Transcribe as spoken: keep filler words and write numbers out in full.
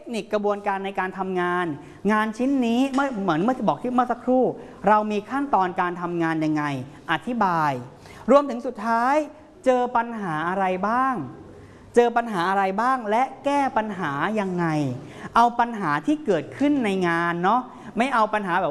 นิคกระบวนการในการทำงานงานชิ้นนี้เมื่อเหมือนเมื่อบอกที่เมื่อสักครู่เรามีขั้นตอนการทำงานยังไงอธิบายรวมถึงสุดท้ายเจอปัญหาอะไรบ้างเจอปัญหาอะไรบ้างและแก้ปัญหายังไงเอาปัญหาที่เกิดขึ้นในงานเนาะไม่เอาปัญหาแบบ